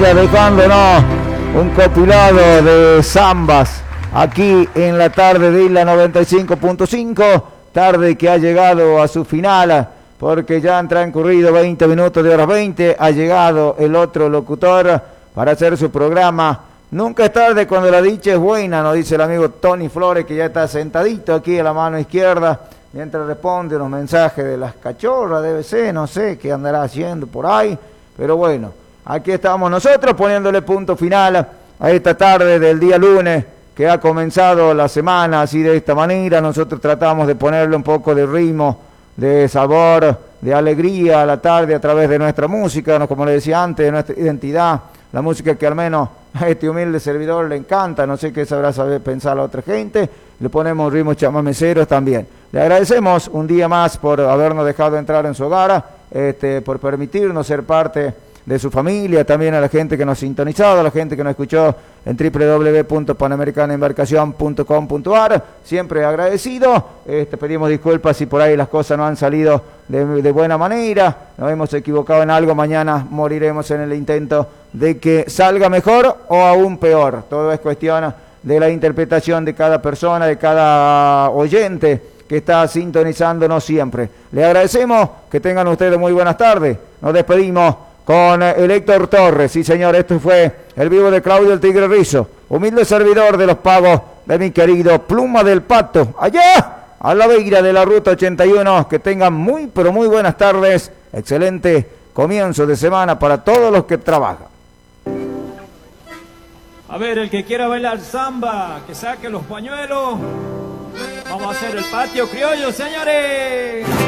manera dejándonos un compilado de zambas aquí en la tarde de Isla 95.5, tarde que ha llegado a su final porque ya han transcurrido 20 minutos de horas 20, ha llegado el otro locutor para hacer su programa. Nunca es tarde cuando la dicha es buena, nos dice el amigo Tony Flores, que ya está sentadito aquí a la mano izquierda, mientras responde unos mensajes de las cachorras, debe ser, no sé qué andará haciendo por ahí, pero bueno, aquí estamos nosotros poniéndole punto final a esta tarde del día lunes, que ha comenzado la semana así de esta manera. Nosotros tratamos de ponerle un poco de ritmo, de sabor, de alegría a la tarde a través de nuestra música, ¿no? Como le decía antes, de nuestra identidad, la música que al menos a este humilde servidor le encanta, no sé qué sabrá saber pensar a otra gente, le ponemos ritmos chamameceros también. Le agradecemos un día más por habernos dejado entrar en su hogar, por permitirnos ser parte de su familia, también a la gente que nos ha sintonizado, a la gente que nos escuchó en www.panamericanaembarcacion.com.ar, siempre agradecido. Pedimos disculpas si por ahí las cosas no han salido de buena manera, nos hemos equivocado en algo, mañana moriremos en el intento de que salga mejor o aún peor. Todo es cuestión de la interpretación de cada persona, de cada oyente que está sintonizándonos siempre. Le agradecemos, que tengan ustedes muy buenas tardes. Nos despedimos con el Héctor Torres. Sí, señor, esto fue el vivo de Claudio el Tigre Rizo, humilde servidor de los pagos de mi querido Pluma del Pato, allá a la beira de la Ruta 81. Que tengan muy, pero muy buenas tardes. Excelente comienzo de semana para todos los que trabajan. A ver, el que quiera bailar samba, que saque los pañuelos. Vamos a hacer el patio criollo, señores.